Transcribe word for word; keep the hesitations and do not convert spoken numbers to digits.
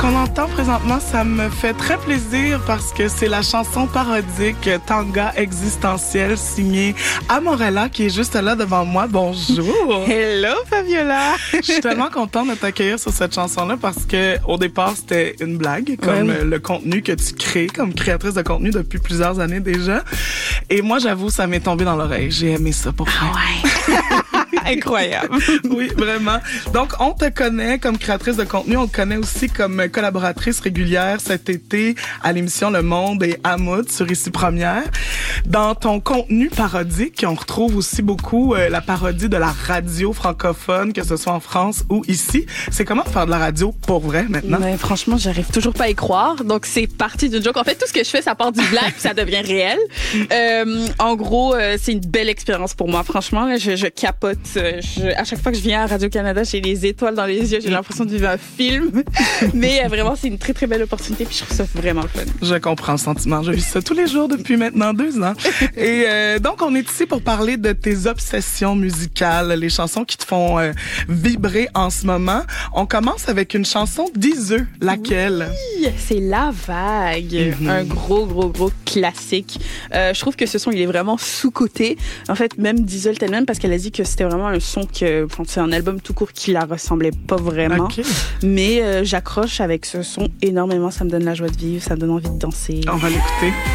qu'on entend présentement, ça me fait très plaisir parce que c'est la chanson parodique Tanga existentielle signée Amorella qui est juste là devant moi. Bonjour! Hello Fabiola! Je suis tellement contente de t'accueillir sur cette chanson-là parce que au départ, c'était une blague, comme ouais. le contenu que tu crées comme créatrice de contenu depuis plusieurs années déjà. Et moi, j'avoue, ça m'est tombé dans l'oreille. J'ai aimé ça pour ah ouais. Incroyable. Oui, vraiment. Donc, on te connaît comme créatrice de contenu. On te connaît aussi comme collaboratrice régulière cet été à l'émission Le Monde et Hamoud sur Ici Première. Dans ton contenu parodique, on retrouve aussi beaucoup euh, la parodie de la radio francophone, que ce soit en France ou ici. C'est comment faire de la radio pour vrai maintenant? Mais franchement, j'arrive toujours pas à y croire. Donc, c'est parti d'une joke. En fait, tout ce que je fais, ça part du blague puis ça devient réel. Euh, en gros, euh, c'est une belle expérience pour moi. Franchement, là, je, je capote. Je, à chaque fois que je viens à Radio-Canada, j'ai les étoiles dans les yeux. J'ai l'impression de vivre un film. Mais euh, vraiment, c'est une très, très belle opportunité puis je trouve ça vraiment le fun. Je comprends le sentiment. Je vis ça tous les jours depuis maintenant deux ans. Et euh, donc, on est ici pour parler de tes obsessions musicales, les chansons qui te font euh, vibrer en ce moment. On commence avec une chanson d'Iseux. Laquelle? Oui, c'est La Vague. Mm-hmm. Un gros, gros, gros classique. Euh, je trouve que ce son, il est vraiment sous-coté. En fait, même d'Iseux elle-même, parce qu'elle a dit que c'était vraiment un son que, enfin, c'est un album tout court qui la ressemblait pas vraiment. Okay. Mais euh, j'accroche avec ce son énormément. Ça me donne la joie de vivre, ça me donne envie de danser. On va l'écouter.